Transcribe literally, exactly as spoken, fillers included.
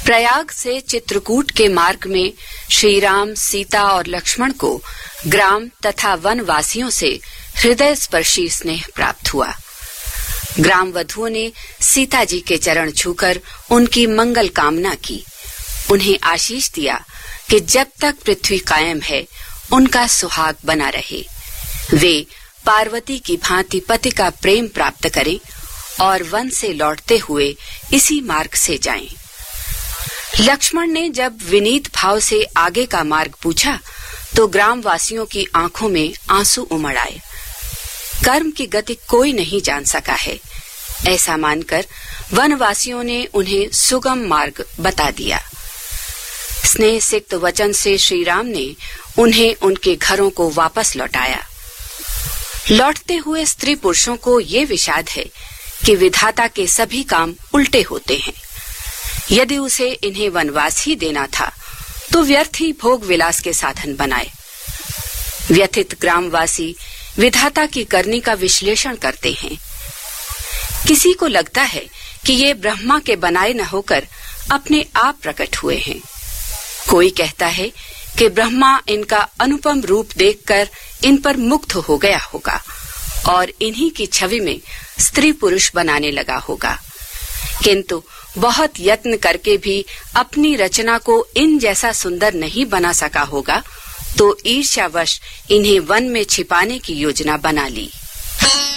प्रयाग से चित्रकूट के मार्ग में श्री राम, सीता और लक्ष्मण को ग्राम तथा वन वासियों से हृदय स्पर्शी स्नेह प्राप्त हुआ। ग्राम वधुओं ने सीता जी के चरण छूकर उनकी मंगल कामना की। उन्हें आशीष दिया कि जब तक पृथ्वी कायम है उनका सुहाग बना रहे। वे पार्वती की भांति पति का प्रेम प्राप्त करें और वन से लौटते हुए इसी मार्ग से जाएं। लक्ष्मण ने जब विनीत भाव से आगे का मार्ग पूछा तो ग्रामवासियों की आंखों में आंसू उमड़ आए। कर्म की गति कोई नहीं जान सका है, ऐसा मानकर वनवासियों ने उन्हें सुगम मार्ग बता दिया। स्नेह सिक्त वचन से श्री राम ने उन्हें उनके घरों को वापस लौटाया। लौटते हुए स्त्री पुरुषों को ये विषाद है कि विधाता के सभी काम उल्टे होते हैं। यदि उसे इन्हें वनवास ही देना था तो व्यर्थ ही भोग विलास के साधन बनाए। व्यथित ग्रामवासी विधाता की करनी का विश्लेषण करते हैं। किसी को लगता है कि ये ब्रह्मा के बनाए न होकर अपने आप प्रकट हुए हैं। कोई कहता है कि ब्रह्मा इनका अनुपम रूप देखकर इन पर मुग्ध हो गया होगा और इन्हीं की छवि में स्त्री पुरुष बनाने लगा होगा, किंतु बहुत यत्न करके भी अपनी रचना को इन जैसा सुंदर नहीं बना सका होगा तो ईर्ष्यावश इन्हें वन में छिपाने की योजना बना ली।